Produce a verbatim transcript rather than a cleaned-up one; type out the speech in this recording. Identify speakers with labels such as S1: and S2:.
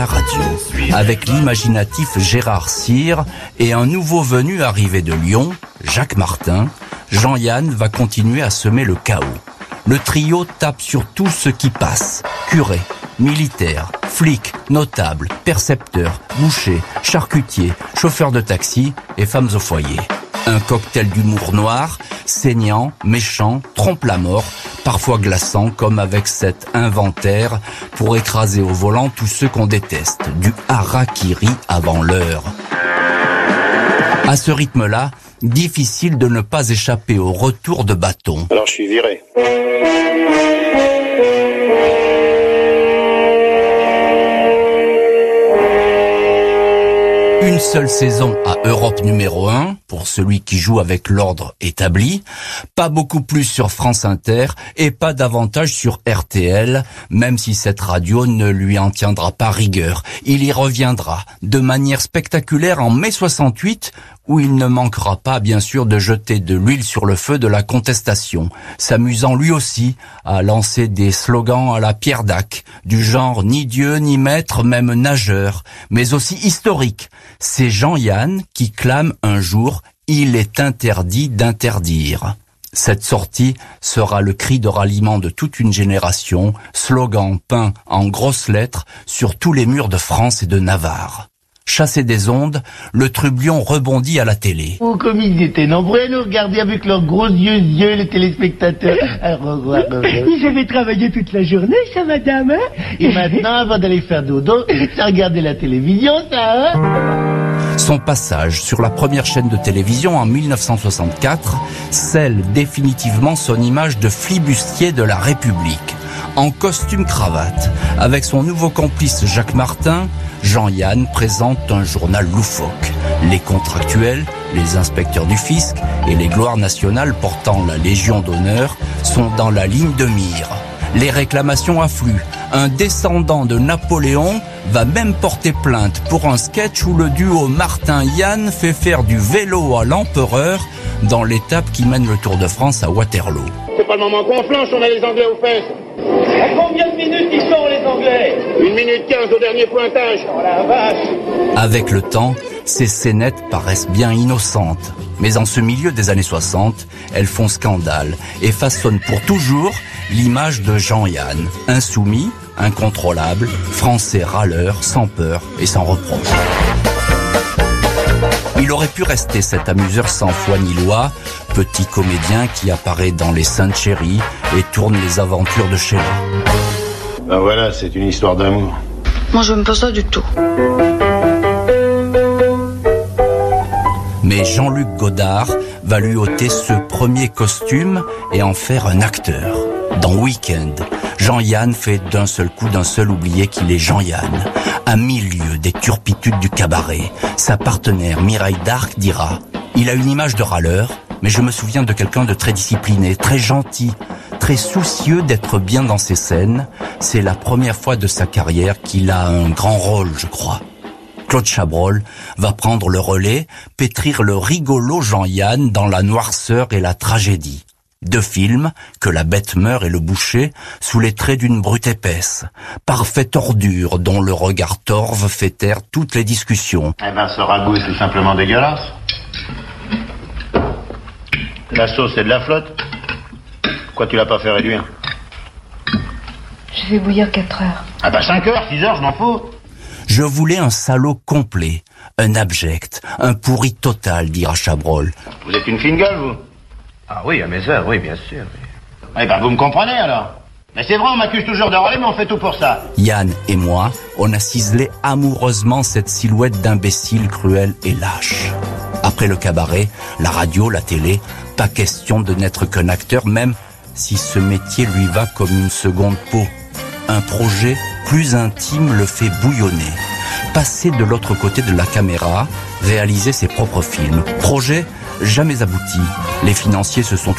S1: la radio. Avec l'imaginatif Gérard Cyr et un nouveau venu arrivé de Lyon, Jacques Martin, Jean-Yann va continuer à semer le chaos. Le trio tape sur tout ce qui passe. Curés, militaires, flics, notables, percepteurs, bouchers, charcutiers, chauffeurs de taxi et femmes au foyer. Un cocktail d'humour noir, saignant, méchant, trompe la mort, parfois glaçant comme avec cet inventaire pour écraser au volant tous ceux qu'on déteste, du harakiri avant l'heure. À ce rythme-là, difficile de ne pas échapper au retour de bâton.
S2: Alors je suis viré.
S1: Une seule saison à Europe numéro un, pour celui qui joue avec l'ordre établi, pas beaucoup plus sur France Inter et pas davantage sur R T L, même si cette radio ne lui en tiendra pas rigueur. Il y reviendra de manière spectaculaire en mai soixante-huit, où il ne manquera pas bien sûr de jeter de l'huile sur le feu de la contestation, s'amusant lui aussi à lancer des slogans à la Pierre Dac, du genre ni Dieu ni maître, même nageur, mais aussi historique. C'est Jean-Yann qui clame un jour « Il est interdit d'interdire ». Cette sortie sera le cri de ralliement de toute une génération, slogan peint en grosses lettres sur tous les murs de France et de Navarre. Chassé des ondes, le trublion rebondit à la télé.
S3: Oh, comme ils étaient nombreux à nous regarder avec leurs gros yeux, yeux, les téléspectateurs. Alors, revoir,
S4: ils avaient travaillé toute la journée, ça, madame, hein?
S3: Et maintenant, avant d'aller faire dodo, ça regardait la télévision, ça, hein?
S1: Son passage sur la première chaîne de télévision en mille neuf cent soixante-quatre scelle définitivement son image de flibustier de la République. En costume cravate, avec son nouveau complice Jacques Martin, Jean-Yann présente un journal loufoque. Les contractuels, les inspecteurs du fisc et les gloires nationales portant la Légion d'honneur sont dans la ligne de mire. Les réclamations affluent. Un descendant de Napoléon va même porter plainte pour un sketch où le duo Martin-Yann fait faire du vélo à l'empereur dans l'étape qui mène le Tour de France à Waterloo.
S2: C'est pas le moment qu'on flanche, on a les Anglais aux fesses.
S5: À combien de minutes ils sont les Anglais?
S2: Une minute quinze au dernier pointage.
S5: Oh la vache!
S1: Avec le temps, ces scénettes paraissent bien innocentes. Mais en ce milieu des années soixante, elles font scandale et façonnent pour toujours l'image de Jean-Yann, insoumis, incontrôlable, français râleur, sans peur et sans reproche. Il aurait pu rester cet amuseur sans foi ni loi, petit comédien qui apparaît dans Les Saintes Chéries et tourne les aventures de Sheila.
S2: Ben voilà, c'est une histoire d'amour.
S6: Moi, je n'aime pas ça du tout.
S1: Mais Jean-Luc Godard va lui ôter ce premier costume et en faire un acteur. Dans Week-end, Jean-Yann fait d'un seul coup d'un seul oublié qu'il est Jean-Yann. À mille lieues des turpitudes du cabaret, sa partenaire Mireille Darc dira « Il a une image de râleur, mais je me souviens de quelqu'un de très discipliné, très gentil, très soucieux d'être bien dans ses scènes. C'est la première fois de sa carrière qu'il a un grand rôle, je crois. » Claude Chabrol va prendre le relais, pétrir le rigolo Jean-Yann dans la noirceur et la tragédie. Deux films, Que la bête meurt et Le boucher, sous les traits d'une brute épaisse. Parfaite ordure dont le regard torve fait taire toutes les discussions.
S2: Eh ben, ce ragoût est tout simplement dégueulasse. La sauce, c'est de la flotte. Pourquoi tu l'as pas fait réduire?
S6: Je vais bouillir quatre heures.
S2: Ah bah cinq heures, six heures, je m'en fous.
S1: Je voulais un salaud complet, un abject, un pourri total, dira Chabrol.
S2: Vous êtes une fine gueule, vous?
S5: Ah oui, à mes heures, oui, bien sûr. Oui.
S2: Eh ben, vous me comprenez, alors? Mais c'est vrai, on m'accuse toujours de râler, mais on fait tout pour ça.
S1: Yann et moi, on a ciselé amoureusement cette silhouette d'imbécile cruel et lâche. Après le cabaret, la radio, la télé, pas question de n'être qu'un acteur, même si ce métier lui va comme une seconde peau. Un projet plus intime le fait bouillonner. Passer de l'autre côté de la caméra, réaliser ses propres films. Projet jamais abouti. Les financiers se sont